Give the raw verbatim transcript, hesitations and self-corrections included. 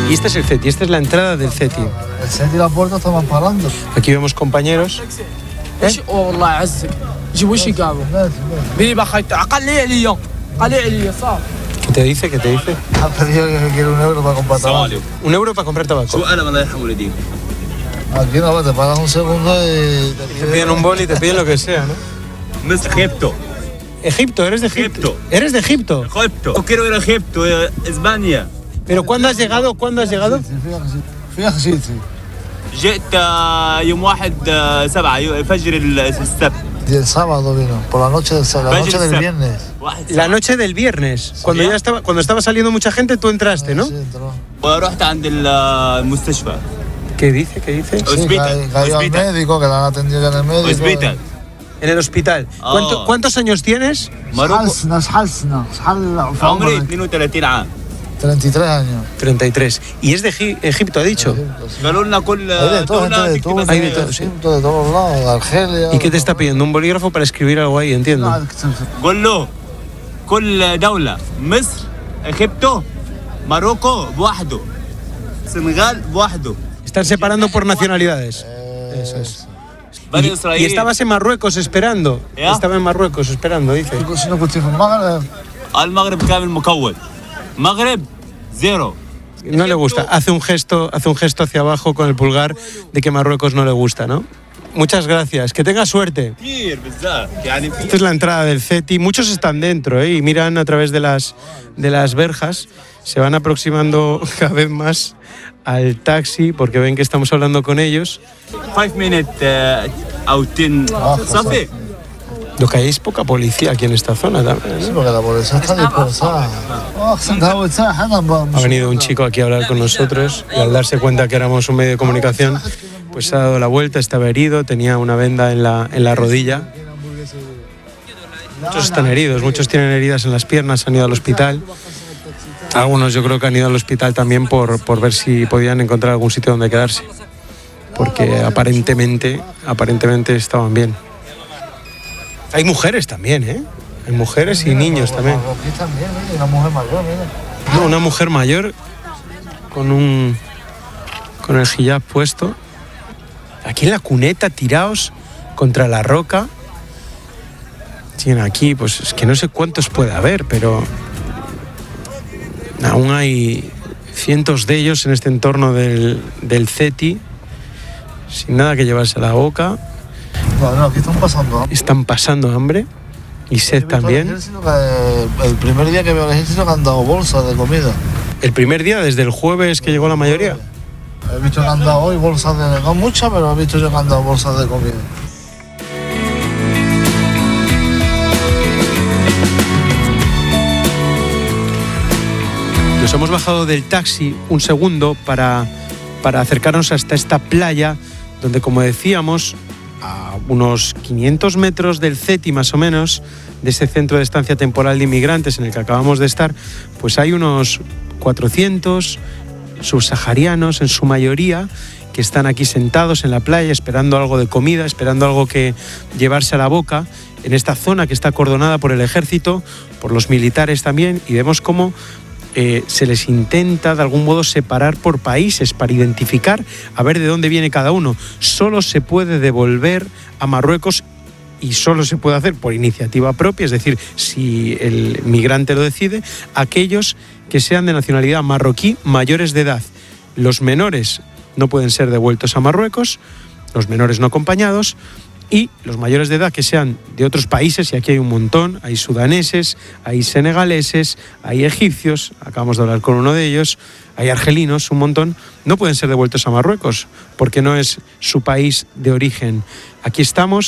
Y este es el CETI, esta es la entrada del CETI. El CETI y la puerta estaban parando. Aquí vemos compañeros. ¿Eh? ¿Qué te dice? ¿Qué te dice? Ha pedido que quiere un euro para comprar tabaco. Un euro para comprar tabaco. Aquí no, te pagas un segundo y te Te piden un boli y te piden lo que sea, ¿no? Egipto. Egipto, eres de Egipto. Egipto. ¿Eres de Egipto? Egipto. Yo quiero ir a Egipto, a España. ¿Pero cuándo has llegado? ¿Cuándo has llegado? في أخشيتي. جئت يوم واحد سبعة فجر السبت. El sábado vino, por la noche del, la noche del viernes. La noche del viernes, cuando ya estaba, cuando estaba saliendo mucha gente, tú entraste, ¿no? Sí, entró. ورحت عند المستشفى. ¿Qué dice? ¿Qué dice? Sí, Hospital, cayó al hospital. médico, que la han atendido ya en el médico. Hospital. En el hospital. Oh. ¿Cuánto- ¿Cuántos años tienes? ماروكو. حالسنا حالسنا حال عمري اثنين وثلاثين عام. treinta y tres años. treinta y tres. Y es de Egi- Egipto, ha dicho. قالوا لنا كل Hay de todo, gente دولة de تكتب todo, Hay de de todo, sí. Egipto, de todos lados, de Argelia. ¿Y qué te está pidiendo? Un bolígrafo para escribir algo ahí, entiendo. قول له كل دولة مصر اجيبتو ماروكو بوحده السنغال بوحده. Están separando por nacionalidades. Eso es. بني Y, y إسرائيل. estabas en Marruecos esperando. ¿Ya? Estaba en Marruecos esperando, dice. Si no كنت في المغرب المغرب كامل مكون. مغرب زيرو. No le gusta. Hace un gesto, hace un gesto hacia abajo con el pulgar de que Marruecos no le gusta, ¿no? Muchas gracias. Que tenga suerte. كثير بزاف يعني Esta es la entrada del CETI. Muchos están dentro, ¿eh? Y miran a través de las, de las verjas. Se van aproximando cada vez más al taxi porque ven que estamos hablando con ellos. five minutes او ten صافي. Lo que hay es poca policía aquí en esta zona también, Sí, ¿no? porque la policía está dispersada. Ha venido un chico aquí a hablar con nosotros y al darse cuenta que éramos un medio de comunicación, pues se ha dado la vuelta, estaba herido, tenía una venda en la, en la rodilla. Muchos están heridos, muchos tienen heridas en las piernas, han ido al hospital. Algunos yo creo que han ido al hospital también por, por ver si podían encontrar algún sitio donde quedarse. Porque aparentemente, aparentemente estaban bien. Hay mujeres también, ¿eh? Hay mujeres y niños también. Aquí también, mira, una mujer mayor, mira. No, una mujer mayor con un con el hijab puesto. Aquí en la cuneta, tirados contra la roca. Tienen aquí, pues es que no sé cuántos puede haber, pero aún hay cientos de ellos en este entorno del, del CETI, sin nada que llevarse a la boca. No, no, aquí están pasando. Están pasando hambre y sed también. El primer día que veo al ejército que han dado bolsas de comida. El primer día, desde el jueves que llegó la mayoría. He visto que han dado hoy bolsas de... No muchas, pero he visto yo que han dado bolsas de comida. Nos hemos bajado del taxi un segundo para, para acercarnos hasta esta playa donde, como decíamos, a unos quinientos metros del CETI más o menos, de ese centro de estancia temporal de inmigrantes en el que acabamos de estar, pues hay unos cuatrocientos subsaharianos en su mayoría que están aquí sentados en la playa esperando algo de comida, esperando algo que llevarse a la boca, en esta zona que está acordonada por el ejército, por los militares también, y vemos cómo Eh, se les intenta de algún modo separar por países para identificar a ver de dónde viene cada uno. Solo se puede devolver a Marruecos y solo se puede hacer por iniciativa propia, es decir, si el migrante lo decide, aquellos que sean de nacionalidad marroquí mayores de edad. Los menores no pueden ser devueltos a Marruecos, los menores no acompañados, y los mayores de edad que sean de otros países, y aquí hay un montón, hay sudaneses, hay senegaleses, hay egipcios, acabamos de hablar con uno de ellos, hay argelinos, un montón, no pueden ser devueltos a Marruecos porque no es su país de origen. Aquí estamos